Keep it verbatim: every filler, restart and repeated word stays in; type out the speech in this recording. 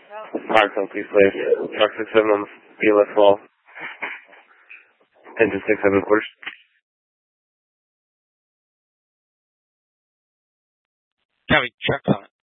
Park on, please, please. Truck six seven on the B L S wall. Engine six seven quarters. Copy, truck on it.